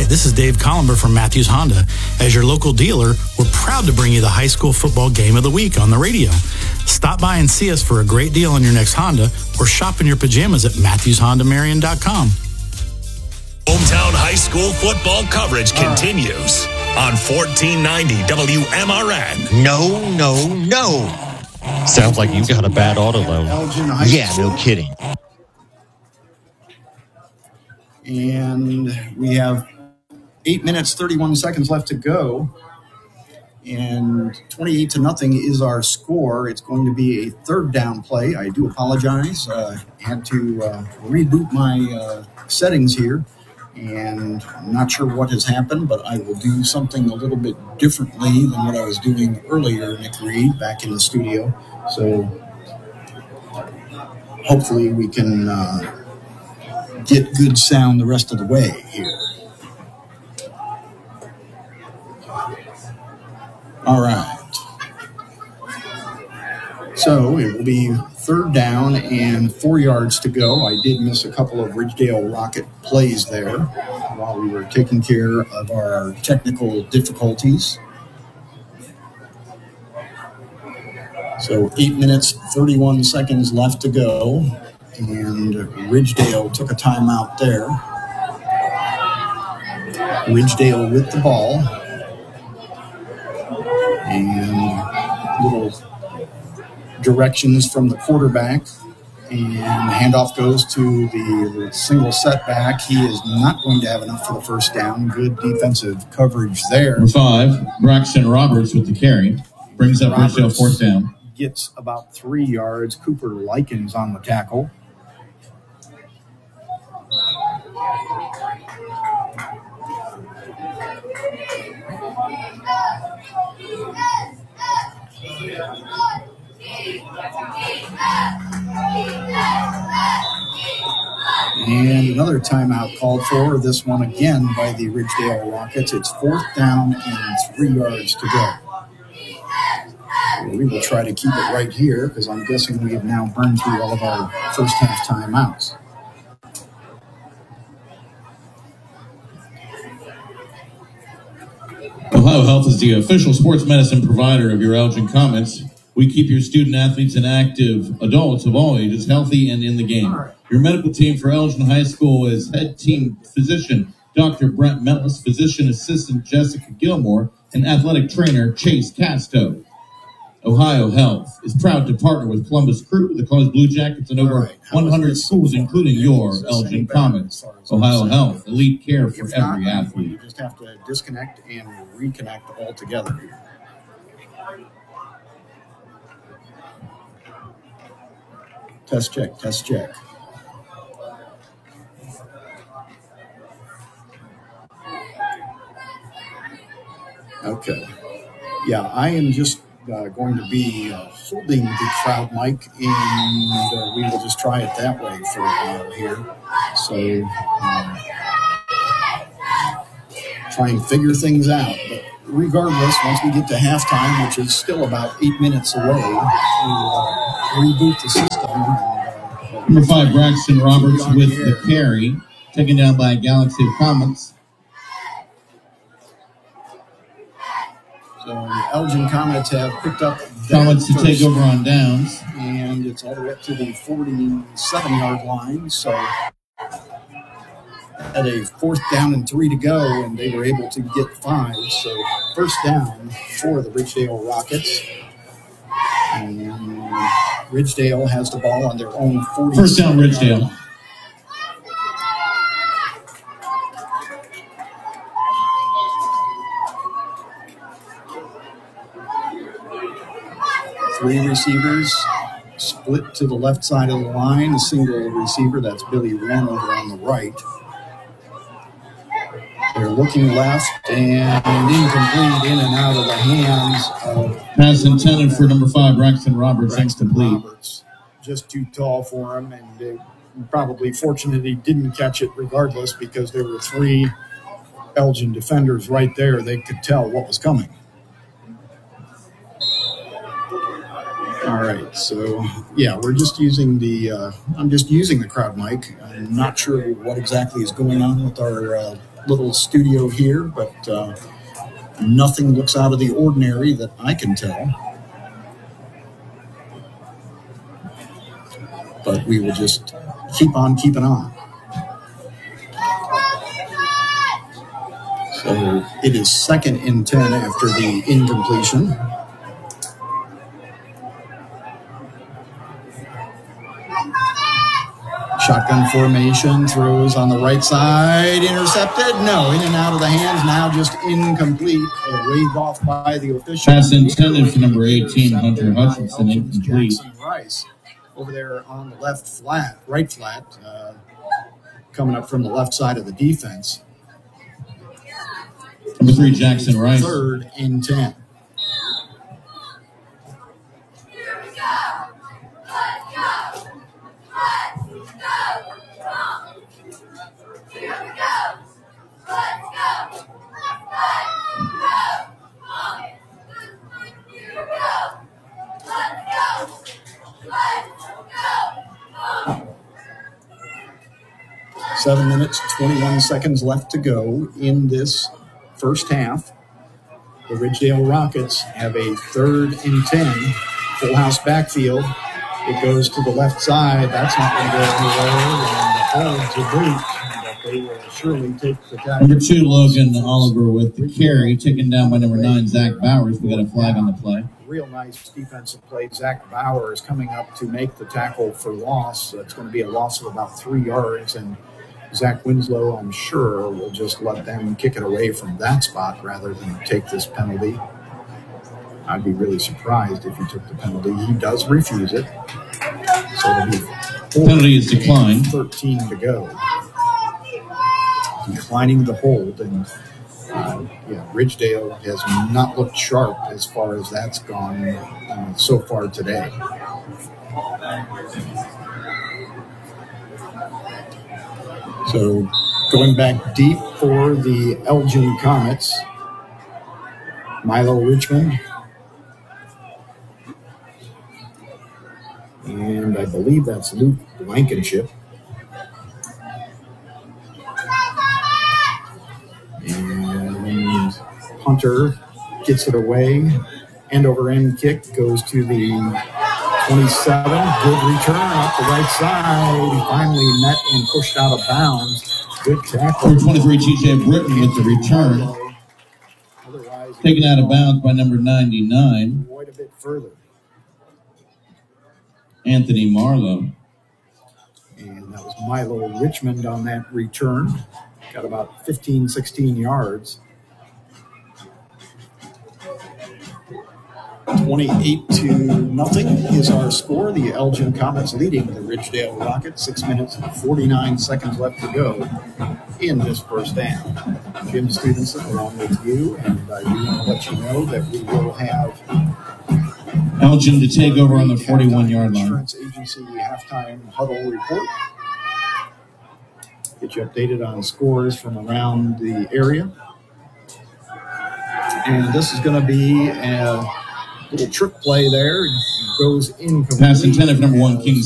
this is Dave Collimber from Matthews Honda. As your local dealer, we're proud to bring you the high school football game of the week on the radio. Stop by and see us for a great deal on your next Honda, or shop in your pajamas at MatthewsHondaMarion.com. Hometown high school football coverage continues on 1490 WMRN. No. Sounds like you got a bad auto loan. Yeah, no kidding. And we have 8 minutes, 31 seconds left to go. And 28-0 is our score. It's going to be a third down play. I do apologize. Had to reboot my settings here. And I'm not sure what has happened, but I will do something a little bit differently than what I was doing earlier, Nick Reed, back in the studio. So hopefully we can get good sound the rest of the way here. All right. So it will be third down and 4 yards to go. I did miss a couple of Ridgedale Rocket plays there while we were taking care of our technical difficulties. So 8 minutes, 31 seconds left to go. And Ridgedale took a timeout there. Ridgedale with the ball. And little directions from the quarterback. And the handoff goes to the single setback. He is not going to have enough for the first down. Good defensive coverage there. Number 5, Braxton Roberts with the carry. Brings up Ridgedale fourth down. Gets about 3 yards. Cooper Likens on the tackle. And another timeout called for, this one again by the Ridgedale Rockets. It's fourth down and 3 yards to go. We will try to keep it right here because I'm guessing we have now burned through all of our first half timeouts. Ohio Health is the official sports medicine provider of your Elgin Comets. We keep your student athletes and active adults of all ages healthy and in the game. Your medical team for Elgin High School is head team physician Dr. Brent Metlis, physician assistant Jessica Gilmore, and athletic trainer Chase Casto. Ohio Health is proud to partner with Columbus Crew, the Columbus Blue Jackets, and over 100 schools, including your Elgin Comets. Ohio Health, elite care for every athlete. You just have to disconnect and reconnect all together here. Test check. Okay. Yeah, I am just going to be holding the crowd mic, and we will just try it that way for a while here. So, try and figure things out. But regardless, once we get to halftime, which is still about 8 minutes away, we'll reboot the system. Number 5, Braxton Roberts with the carry, taken down by Galaxy of Comets. So the Elgin Comets have picked up Comets to take over on downs. And it's all the way up to the 47-yard line. So at a fourth down and 3 to go, and they were able to get 5. So first down for the Ridgedale Rockets. And Ridgedale has the ball on their own 40. First down, Ridgedale. Three receivers split to the left side of the line. A single receiver, that's Billy Wren over on the right. They're looking left and incomplete, in and out of the hands of... Pass intended for number 5, Braxton Roberts. Incomplete. Roberts. Just too tall for him, and probably fortunate he didn't catch it regardless, because there were 3 Elgin defenders right there. They could tell what was coming. All right, so yeah, we're just using I'm just using the crowd mic. I'm not sure what exactly is going on with our little studio here, but nothing looks out of the ordinary that I can tell. But we will just keep on keeping on. So it is 2nd and 10 after the incompletion. Shotgun formation, throws on the right side, intercepted. No, in and out of the hands, now just incomplete. Waved off by the official. Pass intended for number 18, Hunter Hutchinson, incomplete. Jackson Rice over there on the right flat, coming up from the left side of the defense. Number 3, Jackson Rice. 3rd and 10. Seven minutes, 21 seconds left to go in this first half. The Ridgedale Rockets have a 3rd and 10. Full house backfield. It goes to the left side. That's not going to go anywhere. And the holds are boot. But they will surely take the tackle. Number 2, Logan Oliver with the carry, taken down by number 9, Zach Bowers. We got a flag on the play. Real nice defensive play. Zach Bowers coming up to make the tackle for loss. It's going to be a loss of about 3 yards. And Zach Winslow, I'm sure, will just let them kick it away from that spot rather than take this penalty. I'd be really surprised if he took the penalty. He does refuse it. So it'll be penalty is declined. 13 to go. Declining the hold, and Ridgedale has not looked sharp as far as that's gone so far today. So going back deep for the Elgin Comets, Milo Richmond. And I believe that's Luke Blankenship. And Hunter gets it away. End over end kick goes to the 27. Good return up the right side. He finally met and pushed out of bounds. Good tackle. Number 23, TJ Britton with the return. Taken out of bounds by number 99. Quite a bit further. Anthony Marlowe. And that was Milo Richmond on that return. Got about 15, 16 yards. 28-0 is our score. The Elgin Comets leading the Ridgedale Rockets. 6 minutes and 49 seconds left to go in this first half. Jim Stevenson along with you, and I do want to let you know that we will have Elgin to take over on the 41-yard line. Insurance Agency halftime huddle report. Get you updated on scores from around the area. And this is going to be a little trick play there. It goes incomplete. Pass intended for number 1, King